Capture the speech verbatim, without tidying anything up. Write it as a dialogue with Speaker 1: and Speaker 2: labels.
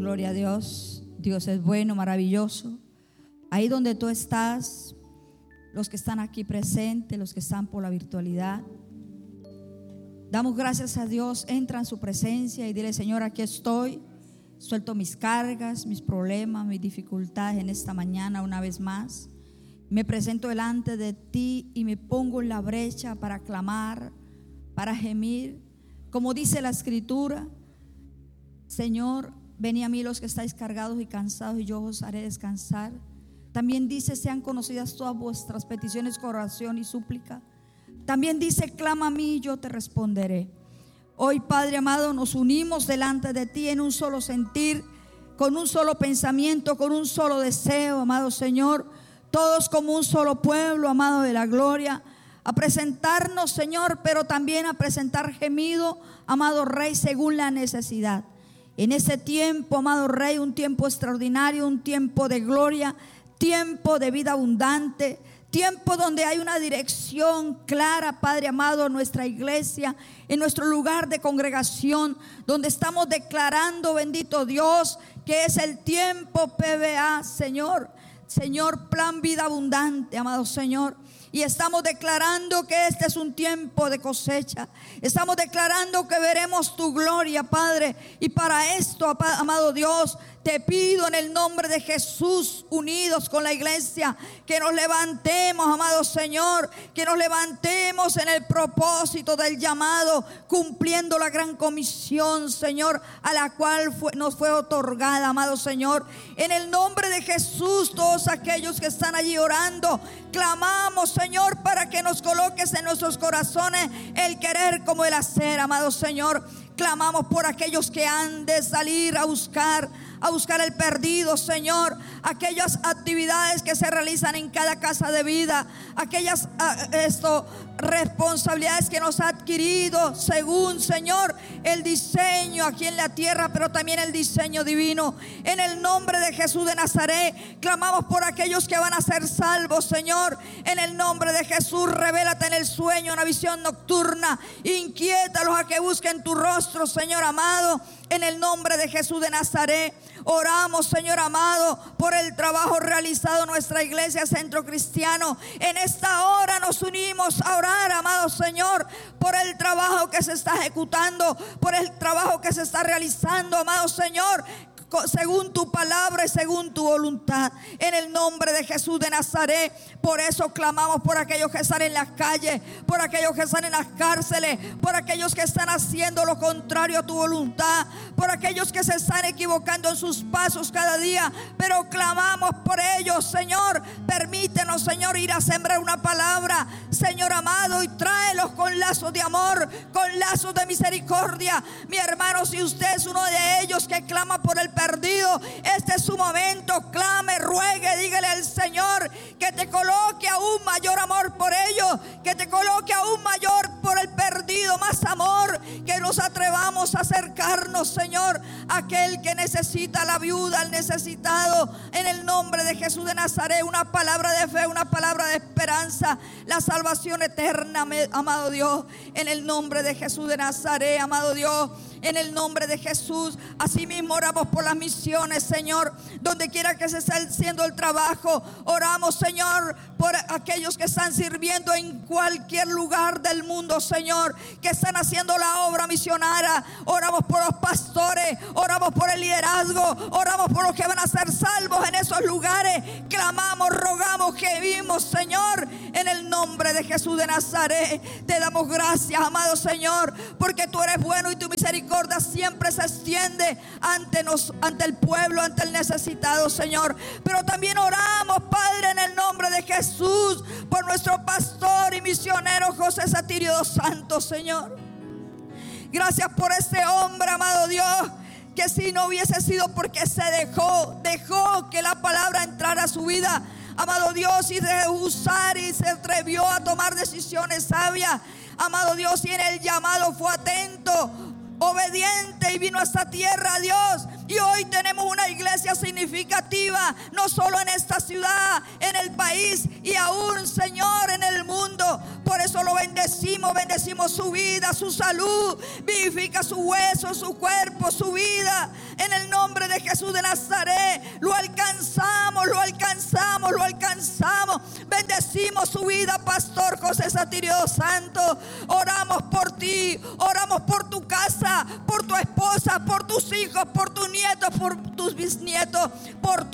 Speaker 1: Gloria a Dios. Dios es bueno, maravilloso. Ahí donde tú estás, los que están aquí presentes, los que están por la virtualidad, damos gracias a Dios. Entra en su presencia y dile: Señor, aquí estoy. Suelto mis cargas, mis problemas, mis dificultades en esta mañana una vez más. Me presento delante de ti y me pongo en la brecha para clamar, para gemir. Como dice la Escritura: Señor, venid a mí los que estáis cargados y cansados, y yo os haré descansar. También dice: sean conocidas todas vuestras peticiones con oración y súplica. También dice: clama a mí y yo te responderé. Hoy, Padre amado, nos unimos delante de ti en un solo sentir, con un solo pensamiento, con un solo deseo, amado Señor, todos como un solo pueblo, amado de la gloria, a presentarnos, Señor, pero también a presentar gemido, amado Rey, según la necesidad. En ese tiempo, amado Rey, un tiempo extraordinario, un tiempo de gloria, tiempo de vida abundante, tiempo donde hay una dirección clara, Padre amado, en nuestra iglesia, en nuestro lugar de congregación, donde estamos declarando, bendito Dios, que es el tiempo P B A, Señor, Señor, plan vida abundante, amado Señor. Y estamos declarando que este es un tiempo de cosecha. Estamos declarando que veremos tu gloria, Padre. Y para esto, amado Dios, te pido en el nombre de Jesús, unidos con la iglesia, que nos levantemos, amado Señor, que nos levantemos en el propósito del llamado, cumpliendo la gran comisión, Señor, a la cual fue, nos fue otorgada, amado Señor. En el nombre de Jesús, todos aquellos que están allí orando, clamamos, Señor, para que nos coloques en nuestros corazones el querer como el hacer, amado Señor. Clamamos por aquellos que han de salir a buscar, a buscar el perdido, Señor. Aquellas actividades que se realizan en cada casa de vida, aquellas uh, esto, responsabilidades que nos ha adquirido según, Señor, el diseño aquí en la tierra, pero también el diseño divino. En el nombre de Jesús de Nazaret, clamamos por aquellos que van a ser salvos, Señor. En el nombre de Jesús, revélate en el sueño, en la visión nocturna. Inquiétalos a que busquen tu rostro, Señor amado. En el nombre de Jesús de Nazaret, oramos, Señor amado, por el trabajo realizado en nuestra iglesia Centro Cristiano. En esta hora nos unimos a orar, amado Señor, por el trabajo que se está ejecutando, por el trabajo que se está realizando, amado Señor, según tu palabra y según tu voluntad, en el nombre de Jesús de Nazaret. Por eso clamamos por aquellos que están en las calles, por aquellos que están en las cárceles, por aquellos que están haciendo lo contrario a tu voluntad, por aquellos que se están equivocando en sus pasos cada día, pero clamamos por ellos, Señor. Permítenos, Señor, ir a sembrar una palabra, Señor amado, y tráelos con lazos de amor, con lazos de misericordia. Mi hermano, si usted es uno de ellos que clama por el perdido, este es su momento. Clame, ruegue, dígale al Señor que te coloque aún mayor amor por ellos, que te coloque aún mayor por el perdido, más amor, que nos atrevamos a acercarnos, Señor, a aquel que necesita, la viuda, al necesitado, en el nombre de Jesús de Nazaret. Una palabra de fe, una palabra de esperanza, la salvación eterna, amado Dios, en el nombre de Jesús de Nazaret, amado Dios. En el nombre de Jesús, asimismo oramos por las misiones, Señor, donde quiera que se esté haciendo el trabajo. Oramos, Señor, por aquellos que están sirviendo en cualquier lugar del mundo, Señor, que están haciendo la obra misionera. Oramos por los pastores, oramos por el liderazgo, oramos por los que van a ser salvos en esos lugares. Clamamos, rogamos, gemimos, Señor, en el nombre de Jesús de Nazaret. Te damos gracias, amado Señor, porque tú eres bueno y tu misericordia siempre se extiende ante, nos, ante el pueblo, ante el necesitado, Señor. Pero también oramos, Padre, en el nombre de Jesús, por nuestro pastor y misionero José Satirio dos Santos, Señor. Gracias por ese hombre, amado Dios, que si no hubiese sido porque se dejó, dejó que la palabra entrara a su vida, amado Dios, y de usar y se atrevió a tomar decisiones sabias, amado Dios, y en el llamado fue atento, obediente, y vino a esta tierra, Dios. Y hoy tenemos una iglesia significativa, no solo en esta ciudad, en el país y aún, Señor, en el mundo. Por eso lo bendecimos, bendecimos su vida, su salud, vivifica su hueso, su cuerpo, su vida, en el nombre de Jesús de Nazaret. Lo alcanzamos, lo alcanzamos, lo alcanzamos. Bendecimos su vida, Pastor José Satirio Santo. Oramos por ti, oramos por tu casa, por tu esposa, por tus hijos, por tus nietos, por tus bisnietos, por